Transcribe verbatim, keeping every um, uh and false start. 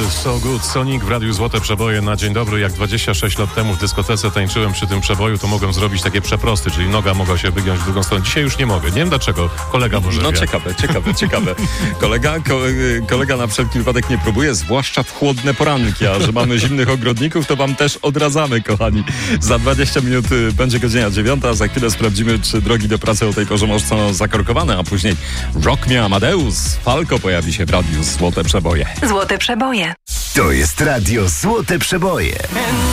Feels So Good. Sonic w Radiu Złote Przeboje na dzień dobry. Jak dwadzieścia sześć lat temu w dyskotece tańczyłem przy tym przeboju, to mogłem zrobić takie przeprosty, czyli noga mogła się wygiąć w drugą stronę. Dzisiaj już nie mogę. Nie wiem dlaczego. Kolega może No wie. ciekawe, ciekawe, ciekawe. Kolega, ko, kolega na wszelki wypadek nie próbuje, zwłaszcza w chłodne poranki, a że mamy zimnych ogrodników, to wam też odradzamy, kochani. Za dwadzieścia minut y, będzie godzina dziewiąta, za chwilę sprawdzimy, czy drogi do pracy o tej porze może są zakorkowane, a później Rock Me Amadeus. Falco pojawi się w Radiu Złote Przeboje. Złote Przeboje. To jest Radio Złote Przeboje.